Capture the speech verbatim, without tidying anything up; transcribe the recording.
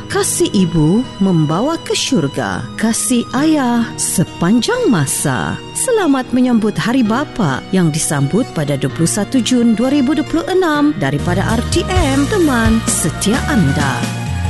kasih ibu membawa ke syurga, kasih ayah sepanjang masa. Selamat menyambut Hari Bapa yang disambut pada dua puluh satu Jun dua ribu dua puluh enam daripada R T M, teman setia anda.